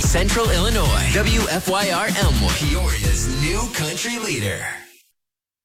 Central Illinois. WFYR Elmwood, Peoria's new country leader.